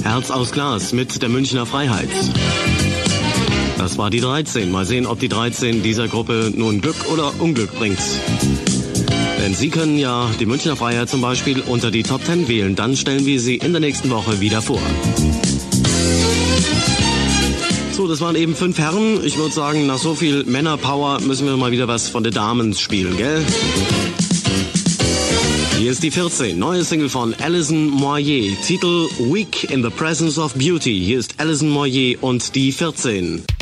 Herz aus Glas mit der Münchner Freiheit. Das war die 13. Mal sehen, ob die 13 dieser Gruppe nun Glück oder Unglück bringt. Denn Sie können ja die Münchner Freiheit zum Beispiel unter die Top 10 wählen. Dann stellen wir sie in der nächsten Woche wieder vor. So, das waren eben 5 Herren. Ich würde sagen, nach so viel Männerpower müssen wir mal wieder was von den Damen spielen, gell? Hier ist die 14, neue Single von Alison Moyet, Titel Weak in the Presence of Beauty. Hier ist Alison Moyet und die 14.